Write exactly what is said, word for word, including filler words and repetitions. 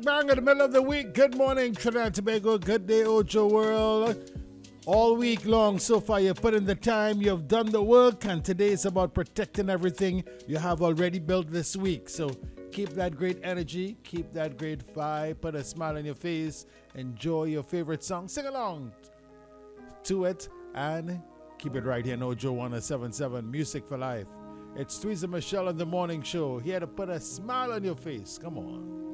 bang in the middle of the week. Good morning, Trinidad and Tobago. Good day, Ocho World. All week long, so far, you've put in the time, you've done the work, and today is about protecting everything you have already built this week. So keep that great energy, keep that great vibe, put a smile on your face, enjoy your favorite song, sing along to it, and keep it right here on Ojo one oh seven point seven Music for Life. It's Tweezer Michelle on the morning show, here to put a smile on your face. Come on.